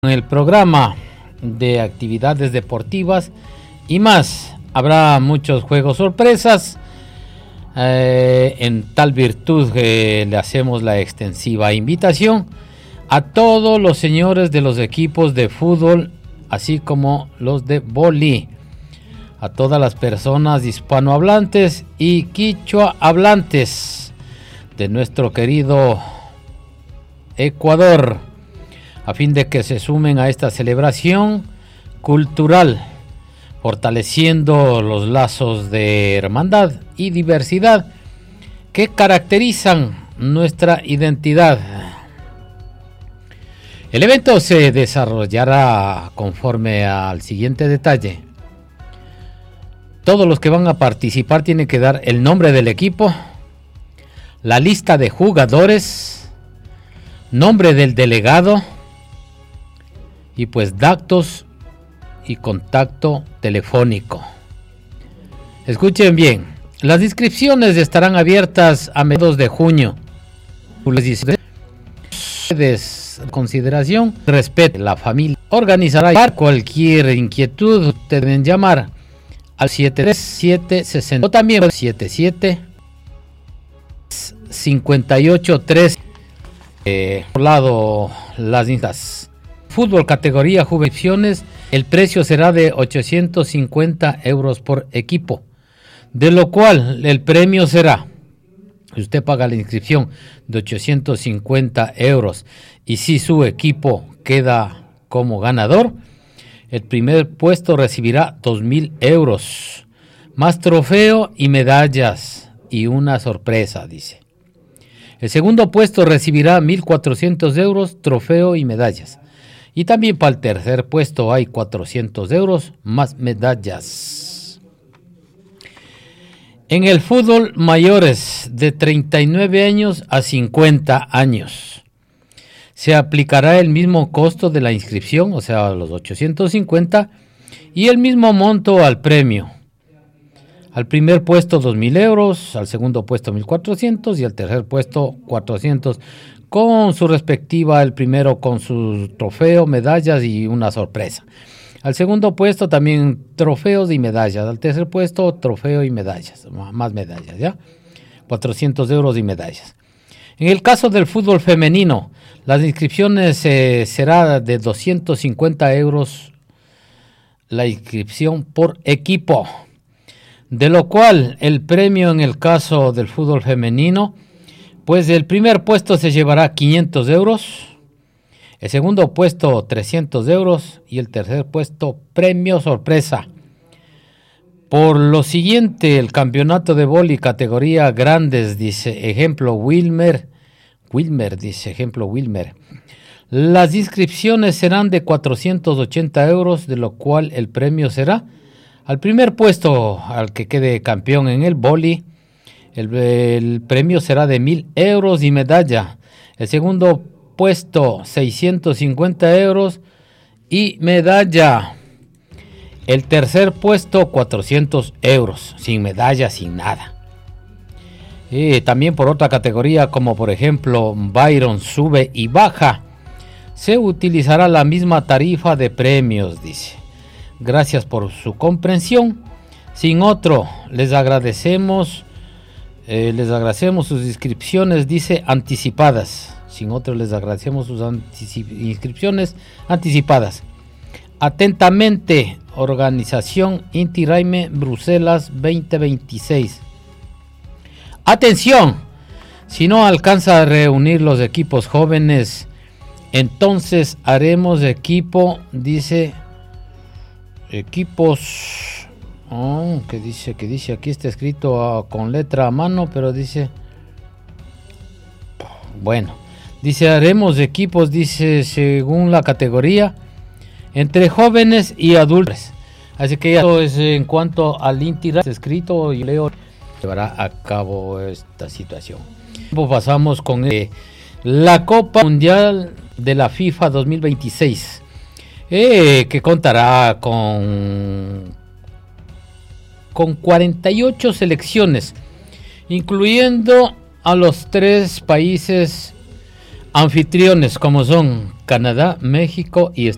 En el programa de actividades deportivas y más, habrá muchos juegos sorpresas. En tal virtud le hacemos la extensiva invitación a todos los señores de los equipos de fútbol, así como los de vóley, a todas las personas hispanohablantes y quichua hablantes de nuestro querido Ecuador, a fin de que se sumen a esta celebración cultural, fortaleciendo los lazos de hermandad y diversidad que caracterizan nuestra identidad. El evento se desarrollará conforme al siguiente detalle. Todos los que van a participar tienen que dar el nombre del equipo, la lista de jugadores, nombre del delegado y pues datos y contacto telefónico. Escuchen bien, las inscripciones estarán abiertas a mediados de junio. Consideración, respeto, la familia organizará cualquier inquietud, deben llamar al 73760 o también 77 58 por lado las instas. Fútbol categoría juveniles, el precio será de 850 euros por equipo, de lo cual el premio será, usted paga la inscripción de 850 euros y si su equipo queda como ganador, el primer puesto recibirá 2,000 euros, más trofeo y medallas y una sorpresa, dice. El segundo puesto recibirá 1,400 euros, trofeo y medallas. Y también para el tercer puesto hay 400 euros más medallas. En el fútbol mayores de 39 años a 50 años se aplicará el mismo costo de la inscripción, o sea, los 850, y el mismo monto al premio. Al primer puesto 2,000 euros, al segundo puesto 1,400 y al tercer puesto 400, con su respectiva, el primero con su trofeo, medallas y una sorpresa. Al segundo puesto también trofeos y medallas. Al tercer puesto trofeo y medallas, más medallas, ¿ya? 400 euros y medallas. En el caso del fútbol femenino, las inscripciones será de 250 euros la inscripción por equipo, de lo cual el premio en el caso del fútbol femenino, pues el primer puesto se llevará 500 euros, el segundo puesto 300 euros y el tercer puesto premio sorpresa. Por lo siguiente, el campeonato de vóley categoría grandes, dice ejemplo Wilmer, dice ejemplo Wilmer. Las inscripciones serán de 480 euros, de lo cual el premio será al primer puesto, al que quede campeón en el vóley, el premio será de 1,000 euros y medalla. El segundo puesto, 650 euros y medalla. El tercer puesto, 400 euros, sin medalla, sin nada. También por otra categoría, como por ejemplo Byron sube y baja, se utilizará la misma tarifa de premios, dice. Gracias por su comprensión. Sin otro, les agradecemos sus inscripciones, dice, anticipadas. Sin otro, les agradecemos sus inscripciones anticipadas. Atentamente, Organización Inti Raymi Bruselas 2026. Atención, si no alcanza a reunir los equipos jóvenes, entonces haremos equipo, dice, equipos... que dice, aquí está escrito con letra a mano, pero dice, bueno, dice, haremos equipos, dice, según la categoría, entre jóvenes y adultos. Así que eso es en cuanto al Inti Raymi escrito, y leo, llevará a cabo esta situación. Pasamos con la Copa Mundial de la FIFA 2026, que contará con 48 selecciones, incluyendo a los 3 países anfitriones como son Canadá, México y Estados Unidos.